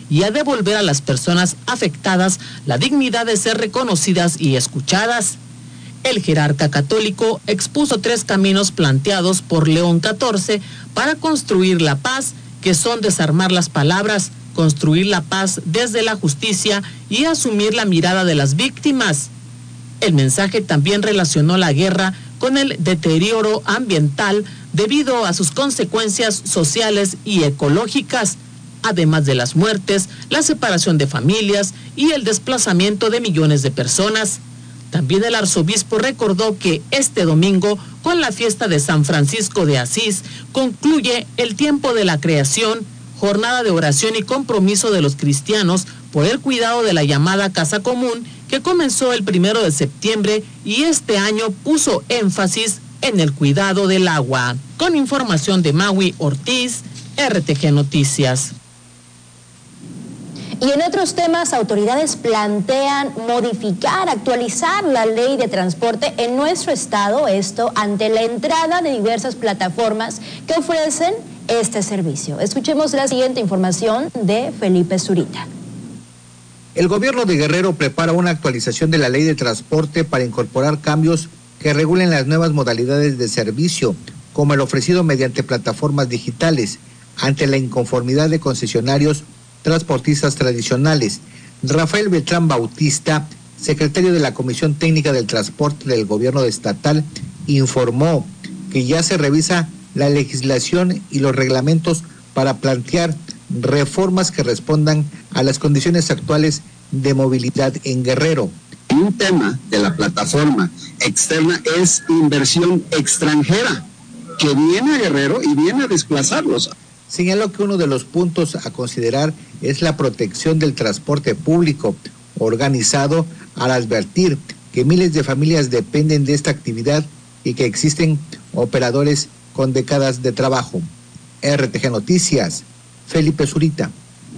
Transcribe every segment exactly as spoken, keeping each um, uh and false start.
y a devolver a las personas afectadas la dignidad de ser reconocidas y escuchadas. El jerarca católico expuso tres caminos planteados por León catorce para construir la paz, que son desarmar las palabras, construir la paz desde la justicia y asumir la mirada de las víctimas. El mensaje también relacionó la guerra con el deterioro ambiental debido a sus consecuencias sociales y ecológicas, además de las muertes, la separación de familias y el desplazamiento de millones de personas. También el arzobispo recordó que este domingo, con la fiesta de San Francisco de Asís, concluye el tiempo de la creación, jornada de oración y compromiso de los cristianos por el cuidado de la llamada Casa Común, que comenzó el primero de septiembre y este año puso énfasis en el cuidado del agua. Con información de Maui Ortiz, R T G Noticias. Y en otros temas, autoridades plantean modificar, actualizar la ley de transporte en nuestro estado, esto ante la entrada de diversas plataformas que ofrecen este servicio. Escuchemos la siguiente información de Felipe Zurita. El gobierno de Guerrero prepara una actualización de la ley de transporte para incorporar cambios que regulen las nuevas modalidades de servicio, como el ofrecido mediante plataformas digitales, ante la inconformidad de concesionarios transportistas tradicionales. Rafael Beltrán Bautista, secretario de la Comisión Técnica del Transporte del Gobierno Estatal, informó que ya se revisa la legislación y los reglamentos para plantear reformas que respondan a las condiciones actuales de movilidad en Guerrero. Un tema de la plataforma externa es inversión extranjera que viene a Guerrero y viene a desplazarlos. Señaló que uno de los puntos a considerar es la protección del transporte público organizado, al advertir que miles de familias dependen de esta actividad y que existen operadores con décadas de trabajo. R T G Noticias, Felipe Zurita.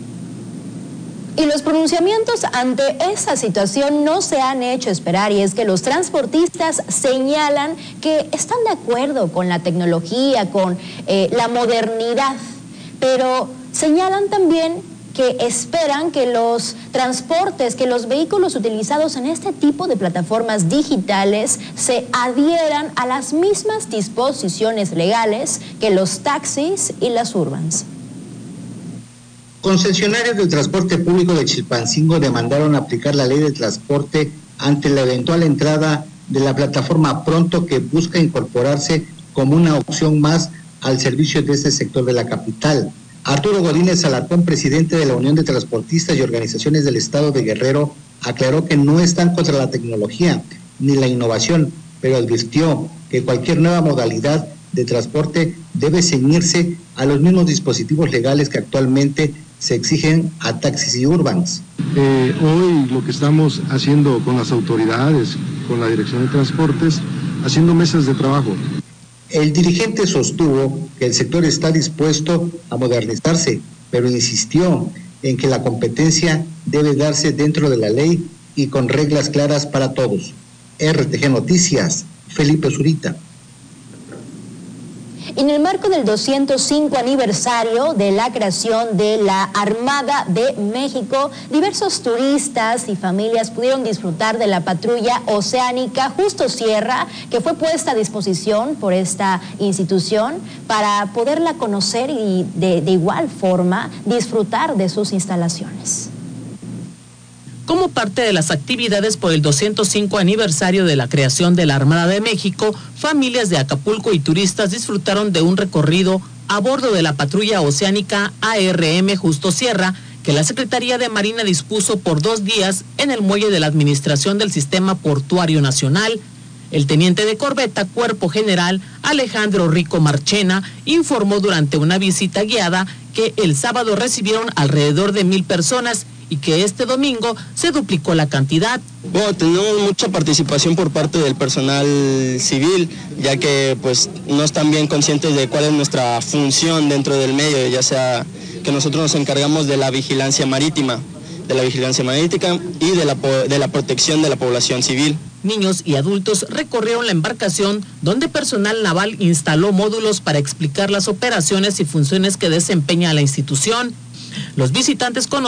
Y los pronunciamientos ante esa situación no se han hecho esperar, y es que los transportistas señalan que están de acuerdo con la tecnología, con eh, la modernidad, pero señalan también que esperan que los transportes, que los vehículos utilizados en este tipo de plataformas digitales se adhieran a las mismas disposiciones legales que los taxis y las urbans. Concesionarios del transporte público de Chilpancingo demandaron aplicar la ley de transporte ante la eventual entrada de la plataforma Pronto, que busca incorporarse como una opción más al servicio de este sector de la capital. Arturo Godínez Salatón, presidente de la Unión de Transportistas y Organizaciones del Estado de Guerrero, aclaró que no están contra la tecnología ni la innovación, pero advirtió que cualquier nueva modalidad de transporte debe ceñirse a los mismos dispositivos legales que actualmente se exigen a taxis y urbans. Eh, hoy lo que estamos haciendo con las autoridades, con la Dirección de Transportes, haciendo mesas de trabajo. El dirigente sostuvo que el sector está dispuesto a modernizarse, pero insistió en que la competencia debe darse dentro de la ley y con reglas claras para todos. R T G Noticias, Felipe Zurita. En el marco del doscientos cinco aniversario de la creación de la Armada de México, diversos turistas y familias pudieron disfrutar de la patrulla oceánica Justo Sierra, que fue puesta a disposición por esta institución para poderla conocer y de, de igual forma disfrutar de sus instalaciones. Como parte de las actividades por el doscientos cinco aniversario de la creación de la Armada de México, familias de Acapulco y turistas disfrutaron de un recorrido a bordo de la patrulla oceánica A R M Justo Sierra, que la Secretaría de Marina dispuso por dos días en el muelle de la Administración del Sistema Portuario Nacional. El teniente de corbeta Cuerpo General Alejandro Rico Marchena informó durante una visita guiada que el sábado recibieron alrededor de mil personas y que este domingo se duplicó la cantidad. Bueno, tenemos mucha participación por parte del personal civil, ya que pues no están bien conscientes de cuál es nuestra función dentro del medio, ya sea que nosotros nos encargamos de la vigilancia marítima, de la vigilancia marítima y de la, de la protección de la población civil. Niños y adultos recorrieron la embarcación, donde personal naval instaló módulos para explicar las operaciones y funciones que desempeña la institución. Los visitantes conocieron